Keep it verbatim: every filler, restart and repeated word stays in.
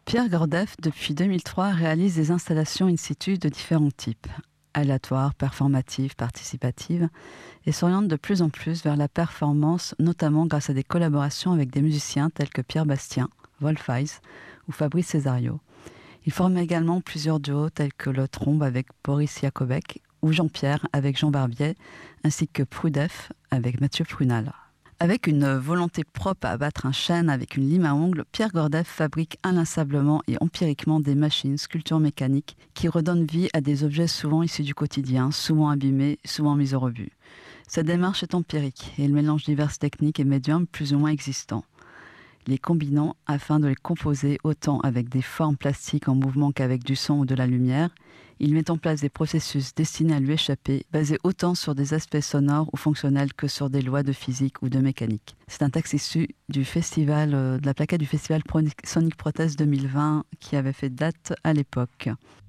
Pierre Gordef, depuis deux mille trois, réalise des installations in situ de différents types, aléatoires, performatives, participatives, et s'oriente de plus en plus vers la performance, notamment grâce à des collaborations avec des musiciens tels que Pierre Bastien, Wolf Eyes ou Fabrice Cesario. Il forme également plusieurs duos tels que le Trombe avec Boris Jakobek ou Jean-Pierre avec Jean Barbier, ainsi que Prudef avec Mathieu Prunal. Avec une volonté propre à abattre un chêne avec une lime à ongles, Pierre Gordef fabrique inlassablement et empiriquement des machines, sculptures mécaniques qui redonnent vie à des objets souvent issus du quotidien, souvent abîmés, souvent mis au rebut. Sa démarche est empirique et il mélange diverses techniques et médiums plus ou moins existants, les combinant afin de les composer autant avec des formes plastiques en mouvement qu'avec du son ou de la lumière. Il met en place des processus destinés à lui échapper, basés autant sur des aspects sonores ou fonctionnels que sur des lois de physique ou de mécanique. C'est un texte issu du festival, euh, de la plaquette du festival Sonic Protest deux mille vingt qui avait fait date à l'époque.